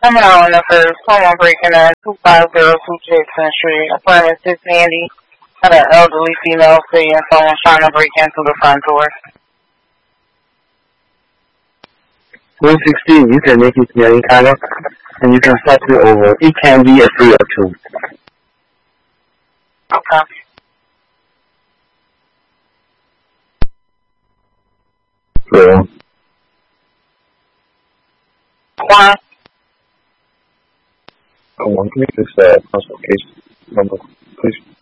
I'm out on the first. Someone breaking in 2502 Jackson Street. Apartment 690. Had an elderly female saying someone's trying to break into the front door. 116, you can make it here in Canada, and you can start it over. It can be a 3 or 2. Okay. So, One. I want to make this consultation number, please.